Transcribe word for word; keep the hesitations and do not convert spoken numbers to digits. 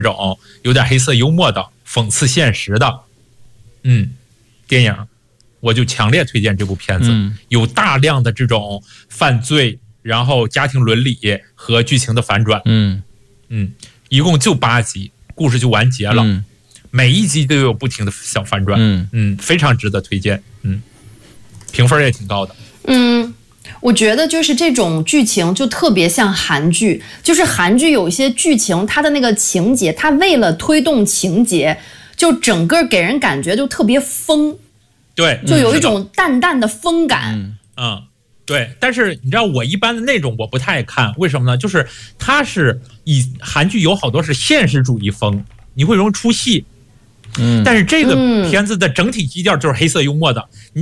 种有点黑色幽默的、讽刺现实的，嗯，电影，我就强烈推荐这部片子。嗯、有大量的这种犯罪，然后家庭伦理和剧情的反转。嗯嗯，一共就八集，故事就完结了。嗯、每一集都有不停的小反转。嗯嗯，非常值得推荐。嗯，评分也挺高的。 嗯。我觉得就是这种剧情就特别像韩剧，就是韩剧有一些剧情，它的那个情节，它为了推动情节，就整个给人感觉就特别疯， 对， 就有一种淡淡的疯感。 嗯，嗯对。但是你知道我一般的那种我不太爱看，为什么呢？就是它是以韩剧有好多是现实主义风，你会容易出戏。嗯，但是这个片子的整体基调就是黑色幽默的。